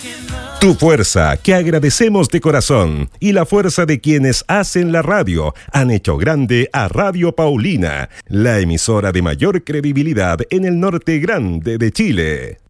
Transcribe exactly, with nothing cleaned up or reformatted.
Tu fuerza, que agradecemos de corazón, y la fuerza de quienes hacen la radio, han hecho grande a Radio Paulina, la emisora de mayor credibilidad en el norte grande de Chile.